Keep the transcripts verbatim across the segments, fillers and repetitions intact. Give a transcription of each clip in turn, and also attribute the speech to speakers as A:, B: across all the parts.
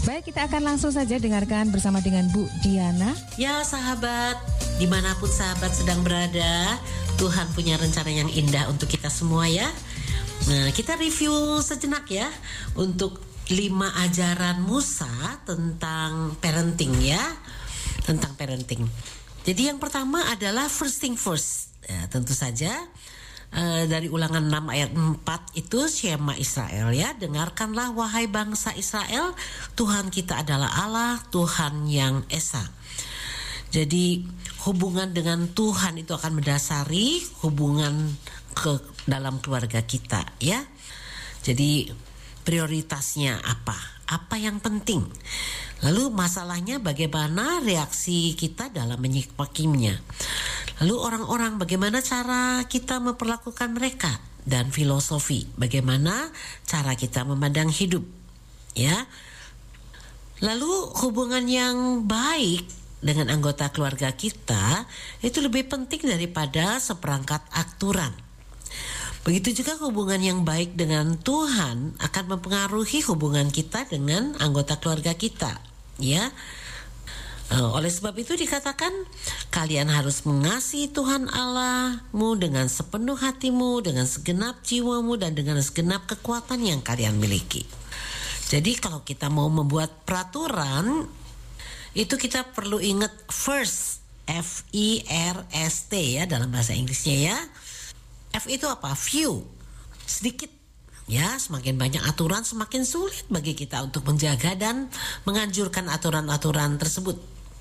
A: Baik, kita akan langsung saja dengarkan bersama dengan Bu Diana.
B: Ya sahabat, dimanapun sahabat sedang berada, Tuhan punya rencana yang indah untuk kita semua ya. Nah, kita review sejenak ya untuk lima ajaran Musa tentang parenting ya, tentang parenting. Jadi yang pertama adalah first thing first. Ya, tentu saja uh, dari Ulangan enam ayat empat itu Shema Israel ya, dengarkanlah wahai bangsa Israel, Tuhan kita adalah Allah, Tuhan yang esa. Jadi hubungan dengan Tuhan itu akan mendasari hubungan ke dalam keluarga kita ya. Jadi prioritasnya apa? Apa yang penting? Lalu masalahnya bagaimana reaksi kita dalam menyikapinya? Lalu orang-orang bagaimana cara kita memperlakukan mereka? Dan filosofi bagaimana cara kita memandang hidup? Ya. Lalu hubungan yang baik dengan anggota keluarga kita itu lebih penting daripada seperangkat aturan. Begitu juga hubungan yang baik dengan Tuhan akan mempengaruhi hubungan kita dengan anggota keluarga kita, ya. Oleh sebab itu dikatakan kalian harus mengasihi Tuhan Allahmu dengan sepenuh hatimu, dengan segenap jiwamu, dan dengan segenap kekuatan yang kalian miliki. Jadi kalau kita mau membuat peraturan, itu kita perlu ingat first, F I R S T ya dalam bahasa Inggrisnya ya. F itu apa? Few, sedikit. Ya, semakin banyak aturan semakin sulit bagi kita untuk menjaga dan menganjurkan aturan-aturan tersebut.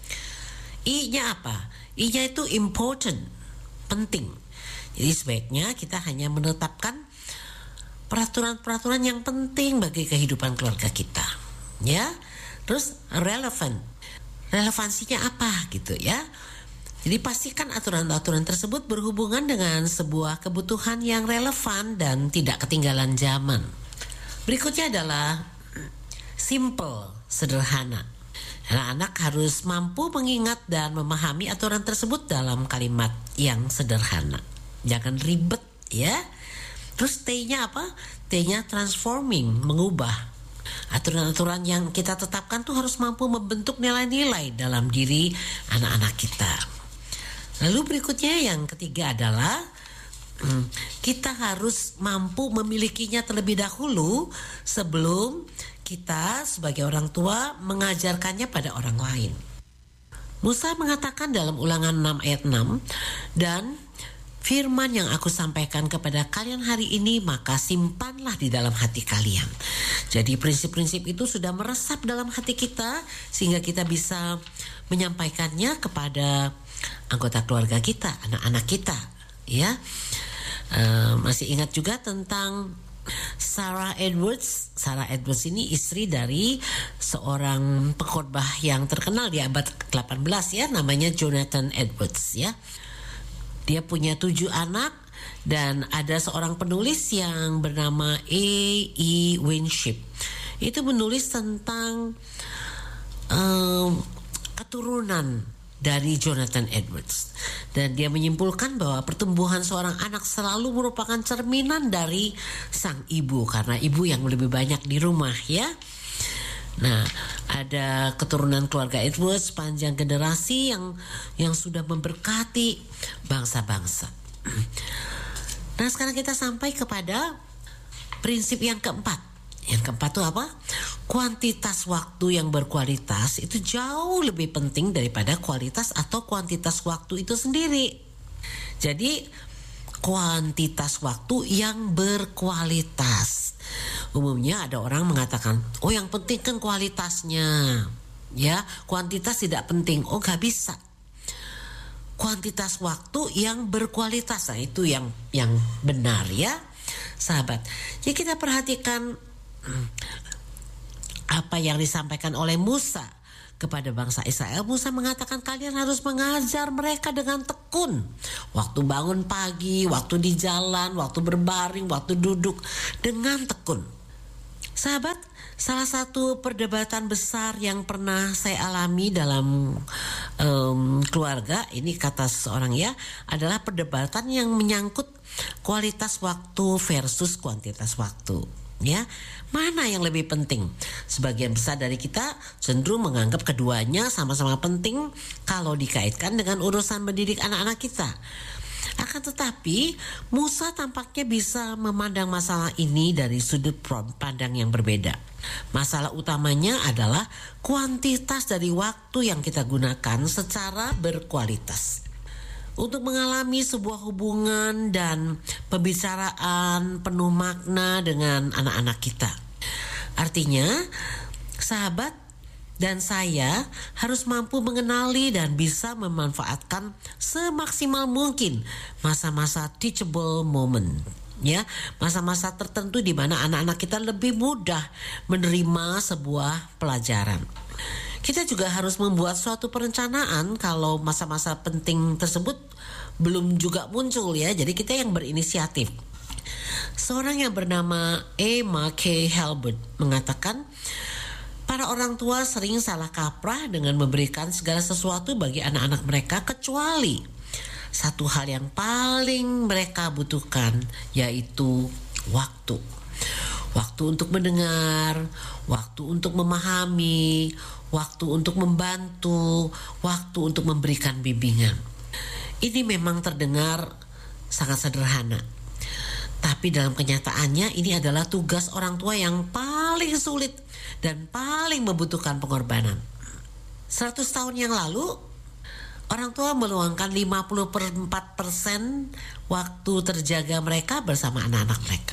B: I-nya apa? I-nya itu important, penting. Jadi sebaiknya kita hanya menetapkan peraturan-peraturan yang penting bagi kehidupan keluarga kita. Ya, terus relevant. Relevansinya apa gitu ya? Jadi pastikan aturan-aturan tersebut berhubungan dengan sebuah kebutuhan yang relevan dan tidak ketinggalan zaman. Berikutnya adalah simple, sederhana. Anak-anak harus mampu mengingat dan memahami aturan tersebut dalam kalimat yang sederhana. Jangan ribet ya. Terus T-nya apa? T-nya transforming, mengubah. Aturan-aturan yang kita tetapkan tuh harus mampu membentuk nilai-nilai dalam diri anak-anak kita. Lalu berikutnya yang ketiga adalah hmm, kita harus mampu memilikinya terlebih dahulu sebelum kita sebagai orang tua mengajarkannya pada orang lain. Musa mengatakan dalam Ulangan enam ayat enam, dan firman yang aku sampaikan kepada kalian hari ini maka simpanlah di dalam hati kalian. Jadi prinsip-prinsip itu sudah meresap dalam hati kita sehingga kita bisa menyampaikannya kepada anggota keluarga kita, anak-anak kita, ya. Uh, masih ingat juga tentang Sarah Edwards. Sarah Edwards ini istri dari seorang pengkhotbah yang terkenal di abad ke delapan belas ya, namanya Jonathan Edwards ya. Dia punya tujuh anak dan ada seorang penulis yang bernama A E Winship. Itu menulis tentang um, keturunan dari Jonathan Edwards, dan dia menyimpulkan bahwa pertumbuhan seorang anak selalu merupakan cerminan dari sang ibu, karena ibu yang lebih banyak di rumah ya. Nah, ada keturunan keluarga Edwards panjang generasi yang yang sudah memberkati bangsa-bangsa. Nah, sekarang kita sampai kepada prinsip yang keempat. Yang keempat itu apa? Kuantitas waktu yang berkualitas itu jauh lebih penting daripada kualitas atau kuantitas waktu itu sendiri. Jadi kuantitas waktu yang berkualitas. Umumnya ada orang mengatakan, oh yang penting kan kualitasnya, ya kuantitas tidak penting. Oh gak bisa. Kuantitas waktu yang berkualitas, nah itu yang yang benar ya, sahabat. Jadi kita perhatikan apa yang disampaikan oleh Musa kepada bangsa Israel. Musa mengatakan kalian harus mengajar mereka dengan tekun. Waktu bangun pagi, waktu di jalan, waktu berbaring, waktu duduk, dengan tekun. Sahabat, salah satu perdebatan besar yang pernah saya alami dalam um, keluarga, ini kata seorang ya, adalah perdebatan yang menyangkut kualitas waktu versus kuantitas waktu. Ya, mana yang lebih penting? Sebagian besar dari kita cenderung menganggap keduanya sama-sama penting kalau dikaitkan dengan urusan mendidik anak-anak kita. Akan tetapi, Musa tampaknya bisa memandang masalah ini dari sudut pandang yang berbeda. Masalah utamanya adalah kuantitas dari waktu yang kita gunakan secara berkualitas untuk mengalami sebuah hubungan dan pembicaraan penuh makna dengan anak-anak kita. Artinya, sahabat dan saya harus mampu mengenali dan bisa memanfaatkan semaksimal mungkin masa-masa teachable moment. Ya, masa-masa tertentu di mana anak-anak kita lebih mudah menerima sebuah pelajaran. Kita juga harus membuat suatu perencanaan kalau masa-masa penting tersebut belum juga muncul ya. Jadi kita yang berinisiatif. Seorang yang bernama Emma K. Halbert mengatakan, para orang tua sering salah kaprah dengan memberikan segala sesuatu bagi anak-anak mereka kecuali satu hal yang paling mereka butuhkan, yaitu waktu. Waktu untuk mendengar, waktu untuk memahami, waktu untuk membantu, waktu untuk memberikan bimbingan. Ini memang terdengar sangat sederhana, tapi dalam kenyataannya ini adalah tugas orang tua yang paling sulit dan paling membutuhkan pengorbanan. seratus tahun yang lalu, orang tua meluangkan lima puluh empat persen waktu terjaga mereka bersama anak-anak mereka.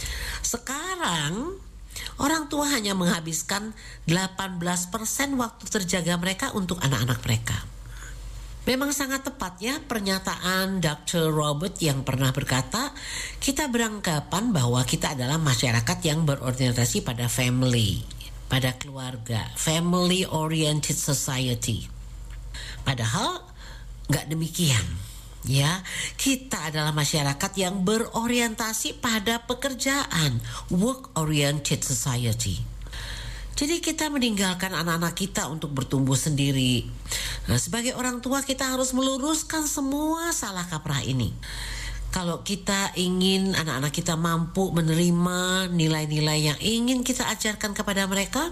B: Sekarang, orang tua hanya menghabiskan delapan belas persen waktu terjaga mereka untuk anak-anak mereka. Memang sangat tepat ya pernyataan doktor Robert yang pernah berkata, kita beranggapan bahwa kita adalah masyarakat yang berorientasi pada family, pada keluarga, family oriented society. Padahal gak demikian. Ya, kita adalah masyarakat yang berorientasi pada pekerjaan, work oriented society. Jadi kita meninggalkan anak-anak kita untuk bertumbuh sendiri. Nah, sebagai orang tua kita harus meluruskan semua salah kaprah ini. Kalau kita ingin anak-anak kita mampu menerima nilai-nilai yang ingin kita ajarkan kepada mereka,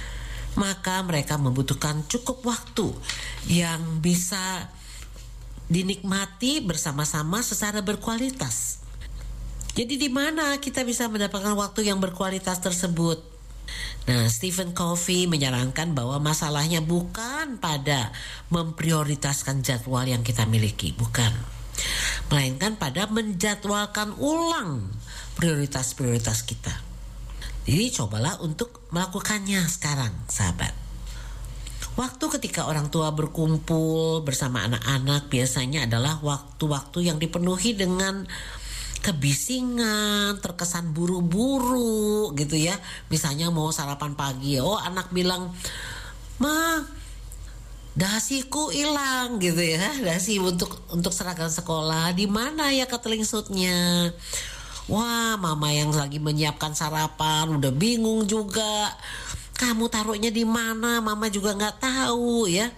B: maka mereka membutuhkan cukup waktu yang bisa dinikmati bersama-sama secara berkualitas. Jadi di mana kita bisa mendapatkan waktu yang berkualitas tersebut? Nah, Stephen Covey menyarankan bahwa masalahnya bukan pada memprioritaskan jadwal yang kita miliki, bukan. Melainkan pada menjadwalkan ulang prioritas-prioritas kita. Jadi cobalah untuk melakukannya sekarang, sahabat. Waktu ketika orang tua berkumpul bersama anak-anak biasanya adalah waktu-waktu yang dipenuhi dengan kebisingan, terkesan buru-buru gitu ya. Misalnya mau sarapan pagi, oh anak bilang, "Ma, dasiku hilang," gitu ya. Dasi untuk untuk seragam sekolah, di mana ya keteling suitnya? Wah, mama yang lagi menyiapkan sarapan udah bingung juga. Kamu taruhnya di mana? Mama juga nggak tahu ya.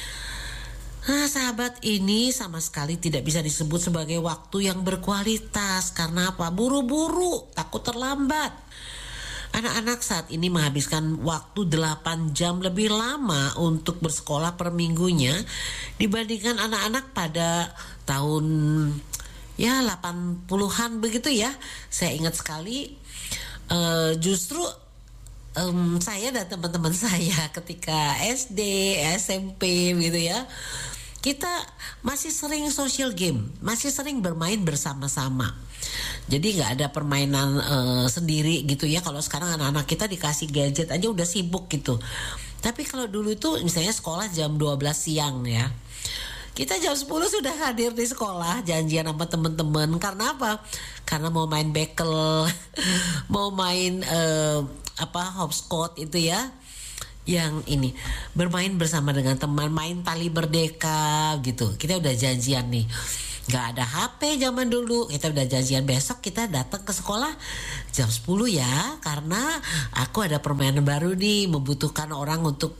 B: Nah, sahabat, ini sama sekali tidak bisa disebut sebagai waktu yang berkualitas. Karena apa? Buru-buru, takut terlambat. Anak-anak saat ini menghabiskan waktu delapan jam lebih lama untuk bersekolah per minggunya dibandingkan anak-anak pada tahun ya delapan puluhan begitu ya. Saya ingat sekali uh, justru Um, saya dan teman-teman saya ketika S D, S M P gitu ya, kita masih sering social game, masih sering bermain bersama-sama. Jadi nggak ada permainan uh, sendiri gitu ya. Kalau sekarang anak-anak kita dikasih gadget aja udah sibuk gitu. Tapi kalau dulu itu misalnya sekolah jam dua belas siang ya, kita jam sepuluh sudah hadir di sekolah, janjian sama teman-teman. Karena apa? Karena mau main bekel, mau main uh, apa hopscotch itu ya, yang ini bermain bersama dengan teman, main tali berdeka gitu. Kita udah janjian nih, nggak ada H P zaman dulu. Kita udah janjian besok kita datang ke sekolah jam sepuluh ya, karena aku ada permainan baru nih, membutuhkan orang untuk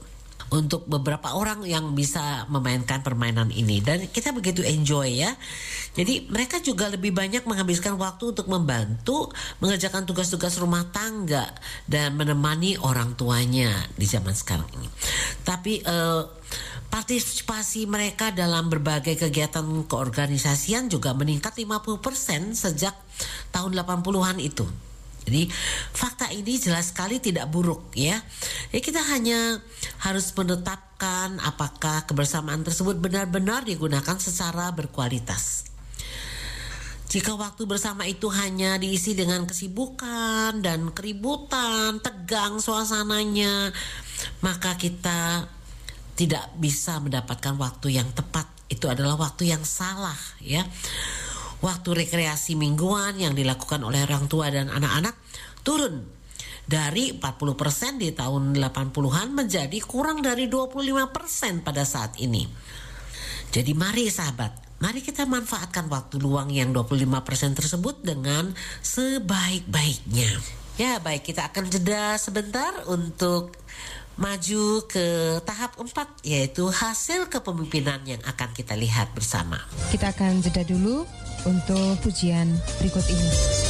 B: untuk beberapa orang yang bisa memainkan permainan ini, dan kita begitu enjoy ya. Jadi mereka juga lebih banyak menghabiskan waktu untuk membantu mengerjakan tugas-tugas rumah tangga dan menemani orang tuanya di zaman sekarang ini. Tapi eh, partisipasi mereka dalam berbagai kegiatan keorganisasian juga meningkat lima puluh persen sejak tahun delapan puluhan itu. Jadi fakta ini jelas sekali tidak buruk ya. Ya kita hanya harus menetapkan apakah kebersamaan tersebut benar-benar digunakan secara berkualitas. Jika waktu bersama itu hanya diisi dengan kesibukan dan keributan, tegang suasananya, maka kita tidak bisa mendapatkan waktu yang tepat. Itu adalah waktu yang salah ya. Waktu rekreasi mingguan yang dilakukan oleh orang tua dan anak-anak turun dari empat puluh persen di tahun delapan puluhan menjadi kurang dari dua puluh lima persen pada saat ini. Jadi mari sahabat, mari kita manfaatkan waktu luang yang dua puluh lima persen tersebut dengan sebaik-baiknya. Ya baik, kita akan jeda sebentar untuk maju ke tahap empat, yaitu hasil kepemimpinan yang akan kita lihat bersama.
A: Kita akan jeda dulu untuk pujian berikut ini.